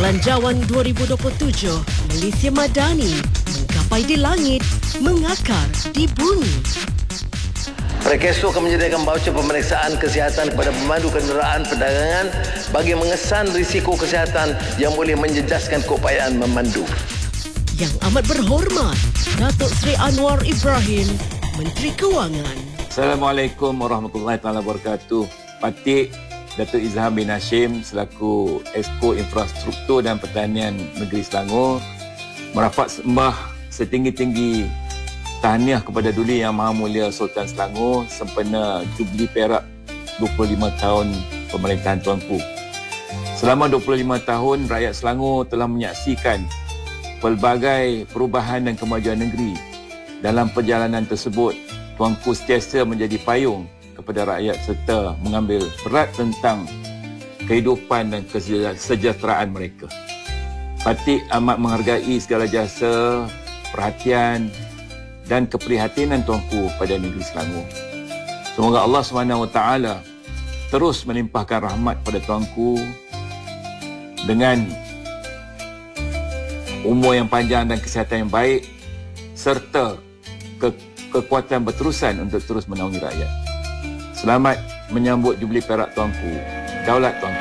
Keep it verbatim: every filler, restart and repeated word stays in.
Belanjawan dua ribu dua puluh tujuh, Malaysia Madani menggapai di langit, mengakar di bumi. Prekeso akan menyediakan baucer pemeriksaan kesihatan kepada pemandu kenderaan perdagangan bagi mengesan risiko kesihatan yang boleh menjejaskan keupayaan memandu. Yang amat berhormat, Datuk Seri Anwar Ibrahim, Menteri Kewangan. Assalamualaikum warahmatullahi taala wabarakatuh. Patik Datuk Izham bin Hashim selaku Esko Infrastruktur dan Pertanian Negeri Selangor merapat sembah setinggi-tinggi tahniah kepada Duli Yang Maha Mulia Sultan Selangor sempena Jubli Perak dua puluh lima tahun pemerintahan Tuanku. Selama dua puluh lima tahun, rakyat Selangor telah menyaksikan pelbagai perubahan dan kemajuan negeri. Dalam perjalanan tersebut, Tuanku sentiasa menjadi payung kepada rakyat serta mengambil berat tentang kehidupan dan kesejahteraan mereka. Patik amat menghargai segala jasa, perhatian dan keprihatinan Tuanku pada negeri Selangor. Semoga Allah subhanahu wa taala terus melimpahkan rahmat pada Tuanku dengan umur yang panjang dan kesihatan yang baik serta ke kekuatan berterusan untuk terus menaungi rakyat. Selamat menyambut Jubli Perak Tuanku. Daulat Tuanku.